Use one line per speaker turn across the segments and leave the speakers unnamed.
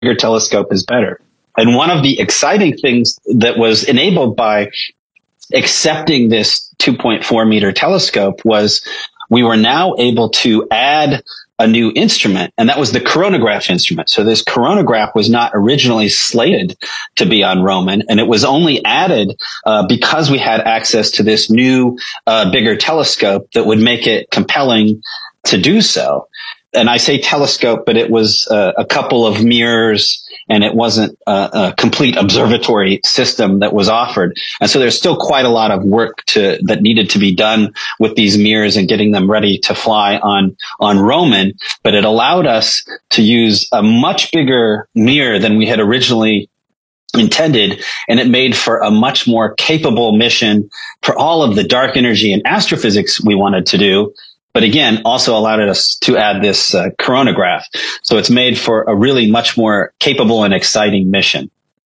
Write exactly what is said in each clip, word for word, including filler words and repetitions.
bigger telescope is better. And one of the exciting things that was enabled by accepting this two point four meter telescope was we were now able to add a new instrument, and that was the coronagraph instrument. So this coronagraph was not originally slated to be on Roman, and it was only added uh, because we had access to this new, uh, bigger telescope that would make it compelling to do so. And I say telescope, but it was uh, a couple of mirrors, and it wasn't a, a complete observatory system that was offered. And so there's still quite a lot of work to that needed to be done with these mirrors and getting them ready to fly on on Roman. But it allowed us to use a much bigger mirror than we had originally intended, and it made for a much more capable mission for all of the dark energy and astrophysics we wanted to do. But again, also allowed us to add this uh, coronagraph. So it's made for a really much more capable and exciting mission.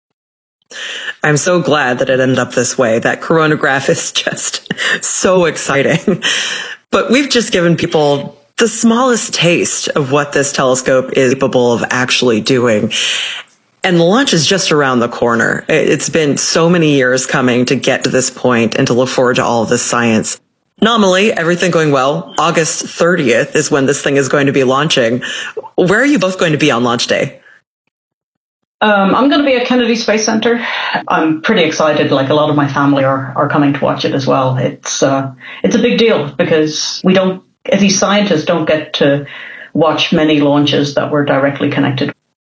I'm so glad that it ended up this way. That coronagraph is just so exciting. But we've just given people the smallest taste of what this telescope is capable of actually doing. And the launch is just around the corner. It's been so many years coming to get to this point and to look forward to all of this science. Nominally, everything going well, August thirtieth is when this thing is going to be launching. Where are you both going to be on launch day?
Um, I'm going to be at Kennedy Space Center. I'm pretty excited. Like a lot of my family are, are coming to watch it as well. It's uh, it's a big deal because we don't, these scientists don't get to watch many launches that were directly connected.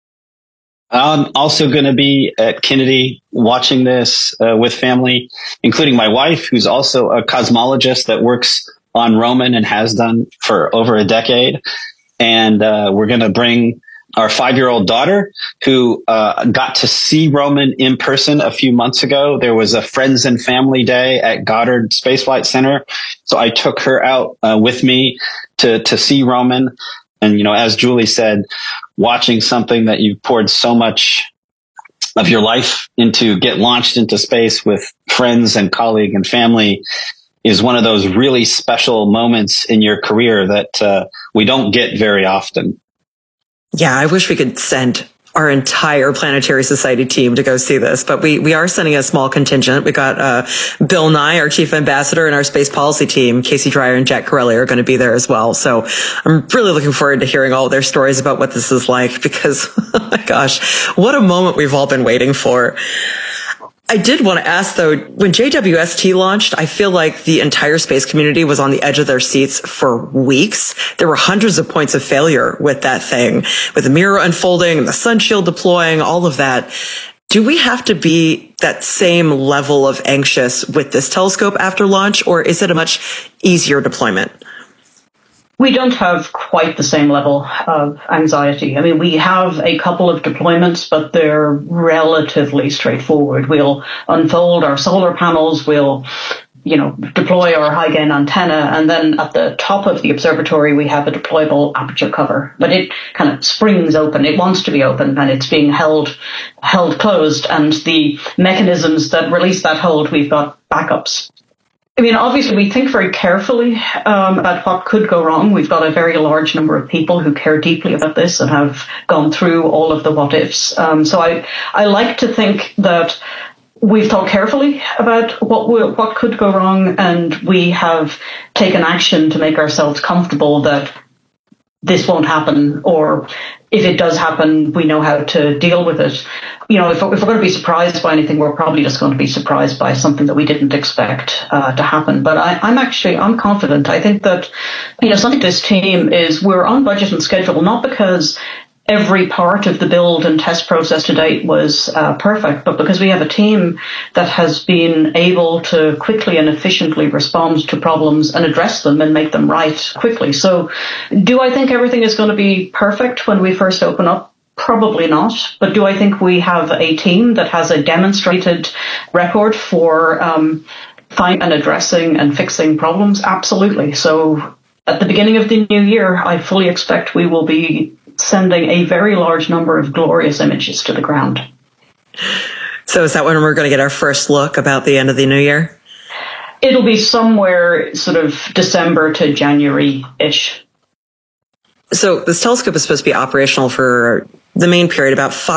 I'm also going to be at Kennedy watching this uh, with family, including my wife, who's also a cosmologist that works on Roman and has done for over a decade. And uh, we're going to bring our five-year-old daughter, who uh, got to see Roman in person a few months ago. There was a Friends and Family Day at Goddard Space Flight Center. So I took her out uh, with me to, to see Roman. And, you know, as Julie said, watching something that you've poured so much of your life into get launched into space with friends and colleague and family is one of those really special moments in your career that uh, we don't get very often.
Yeah, I wish we could send our entire Planetary Society team to go see this, but we, we are sending a small contingent. We got, uh, Bill Nye, our chief ambassador, and our space policy team, Casey Dreyer and Jack Corelli, are going to be there as well. So I'm really looking forward to hearing all their stories about what this is like, because, oh my gosh, what a moment we've all been waiting for. I did want to ask, though, when J W S T launched, I feel like the entire space community was on the edge of their seats for weeks. There were hundreds of points of failure with that thing, with the mirror unfolding and the sun shield deploying, all of that. Do we have to be that same level of anxious with this telescope after launch, or is it a much easier deployment?
We don't have quite the same level of anxiety. I mean, we have a couple of deployments, but they're relatively straightforward. We'll unfold our solar panels, we'll, you know, deploy our high gain antenna, and then at the top of the observatory, we have a deployable aperture cover. But it kind of springs open. It wants to be open, and it's being held, held closed. And the mechanisms that release that hold, we've got backups. I mean, obviously, we think very carefully um, about what could go wrong. We've got a very large number of people who care deeply about this and have gone through all of the what-ifs. Um, so I, I like to think that we've thought carefully about what will, what could go wrong, and we have taken action to make ourselves comfortable that this won't happen, or if it does happen, we know how to deal with it. You know, if, if we're going to be surprised by anything, we're probably just going to be surprised by something that we didn't expect uh, to happen. But I, I'm actually, I'm confident. I think that, you know, something this team is we're on budget and schedule, not because every part of the build and test process to date was uh, perfect, but because we have a team that has been able to quickly and efficiently respond to problems and address them and make them right quickly. So do I think everything is going to be perfect when we first open up? Probably not. But do I think we have a team that has a demonstrated record for um, finding and addressing and fixing problems? Absolutely. So at the beginning of the new year, I fully expect we will be sending a very large number of glorious images to the ground.
So is that when we're going to get our first look about the end of the new year?
It'll be somewhere sort of December to January-ish.
So this telescope is supposed to be operational for the main period, about five